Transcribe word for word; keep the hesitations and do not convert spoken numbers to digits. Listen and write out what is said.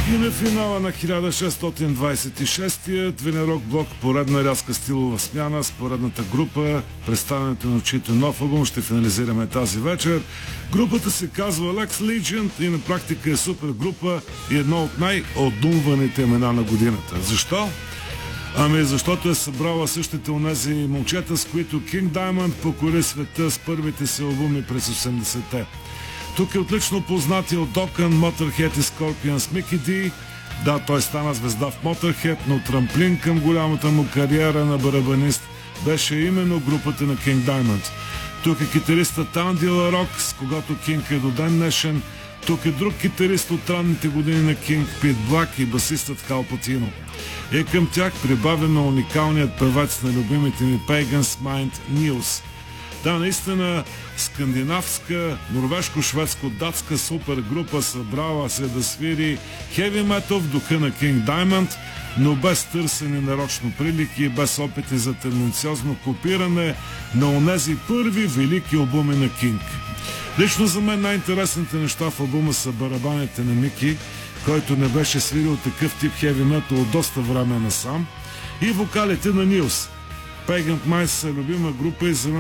И на финала на хиляда шестстотин двадесет и шестия Твинерок блок, поредна рязка стилова смяна с поредната група. Представянето на чийто нов албум ще финализираме тази вечер. Групата се казва Lex Legend и на практика е супер група и едно от най-одумваните имена на годината. Защо? Ами защото е събрала същите онези момчета, с които King Diamond покори света с първите си албуми през осемдесетте. Тук е отлично познати от Dokken, Motorhead и Scorpions Мики Ди. Да, той стана звезда в Motorhead, но трамплин към голямата му кариера на барабанист беше именно групата на King Diamond. Тук е китаристът Анди Ларок, с когато Кинг е до ден днешен. Тук е друг китарист от ранните години на Кинг, Пит Блак, и басистът Хал Патино. И към тях прибавяме уникалният певец на любимите ми Pagans Mind, Нилс. Да, наистина скандинавска, норвежко-шведско-датска супергрупа събрала се да свири хеви метал в духа на King Diamond, но без търсене нарочно прилики и без опити за тенденциозно копиране на онези първи велики албуми на Кинг. Лично за мен най-интересните неща в албума са барабаните на Мики, който не беше свирил такъв тип хеви метал от доста време насам, и вокалите на Нилс. Pagans Mind са любима група и за мен